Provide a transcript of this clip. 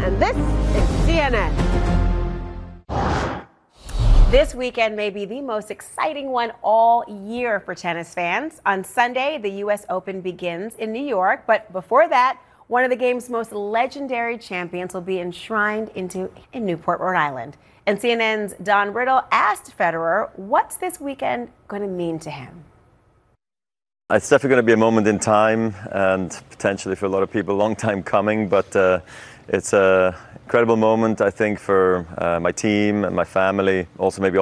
and this is CNN. This weekend may be the most exciting one all year for tennis fans. On Sunday, the U.S. Open begins in New York, but before that, one of the game's most legendary champions will be enshrined in Newport, Rhode Island. And CNN's Don Riddle asked Federer, what's this weekend going to mean to him? It's definitely going to be a moment in time, and potentially for a lot of people, a long time coming, but it's an incredible moment, I think, for my team and my family, also maybe